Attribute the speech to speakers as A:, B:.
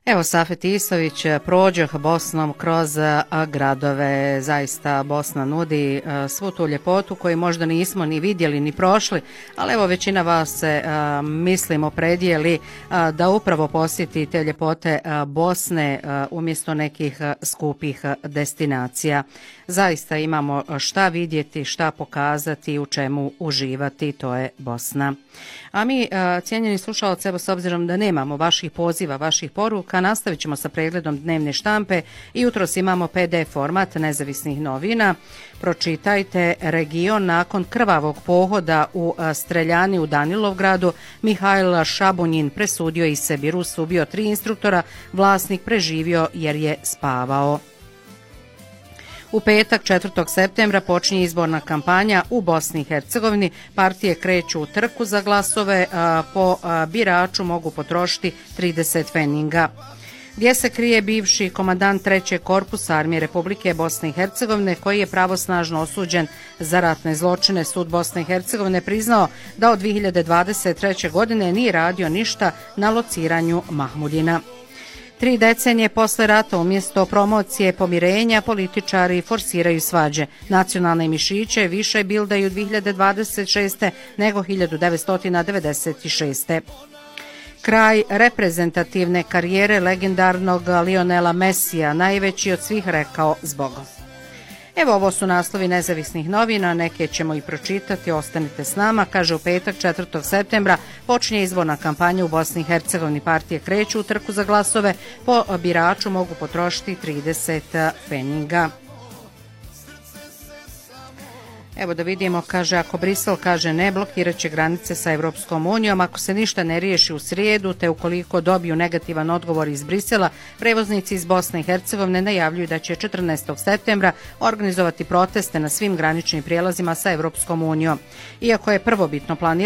A: Evo, Safet Isović, prođoh Bosnom kroz gradove. Zaista Bosna nudi svu tu ljepotu koju možda nismo ni vidjeli ni prošli, ali evo većina vas se mislim opredijeli da upravo posjeti te ljepote Bosne umjesto nekih skupih destinacija. Zaista imamo šta vidjeti, šta pokazati, u čemu uživati, to je Bosna. A mi, cijenjeni slušalci, evo s obzirom da nemamo vaših poziva, vaših poruka, nastavit ćemo sa pregledom dnevne štampe i jutros imamo PDF format nezavisnih novina. Pročitajte: region nakon krvavog pohoda u streljani u Danilovgradu, Mihajl Šabunjin presudio i sebi. Rus ubio 3 instruktora, vlasnik preživio jer je spavao. U petak 4. septembra počinje izborna kampanja u Bosni i Hercegovini. Partije kreću u trku za glasove, po biraču mogu potrošiti 30 feninga. Gdje se krije bivši komandant 3. korpusa Armije Republike Bosne i Hercegovine koji je pravosnažno osuđen za ratne zločine. Sud Bosne i Hercegovine priznao da od 2023. godine nije radio ništa na lociranju Mahmudina. 3 decenije posle rata umjesto promocije pomirenja političari forsiraju svađe. Nacionalne mišiće više bildaju 2026. nego 1996. Kraj reprezentativne karijere legendarnog Lionela Messija, najveći od svih, rekao zbogom. Evo, ovo su naslovi nezavisnih novina, neke ćemo i pročitati, ostanite s nama. Kaže, u petak 4. septembra počinje izborna kampanja u Bosni i Hercegovini. Partije kreću u trku za glasove, po biraču mogu potrošiti 30 feninga. Evo da vidimo, kaže, ako Brisel kaže ne, blokirat će granice sa Evropskom unijom. Ako se ništa ne riješi u srijedu, te ukoliko dobiju negativan odgovor iz Brisela, prevoznici iz Bosne i Hercegovine najavljuju da će 14. septembra organizovati proteste na svim graničnim prijelazima sa Evropskom unijom. Iako je prvobitno planirano